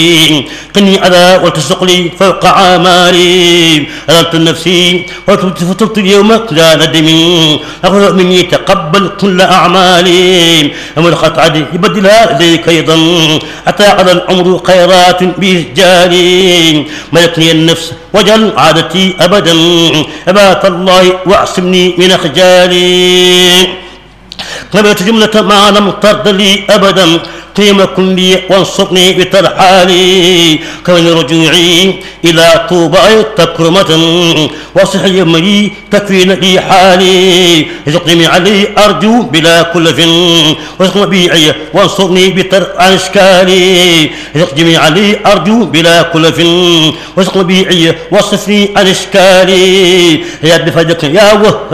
قني على وتسق لي فوق عماري أذلت نفسي وتبت اليوم لا ندم أغفر مني تقبل كل أعمالي أمر عدي يبدلها إليك أيضا أتى على العمر خيرات بإسجالي ملكني النفس وجل عادتي أبدا أبات الله واعصمني من أخجالي قبلت جملة ما لم ترد لي أبدا قيم كلي وانصرني بترحالي كون رجوعي إلى طوبى تكرمة وصح يمري تكفين لي حالي ارزقني علي أرجو بلا كلف وارزقني بيعي وانصرني بتر أشكالي ارزقني علي أرجو بلا كلف وارزقني بيعي واصفني عن أشكالي يا بفضلك يا وهاب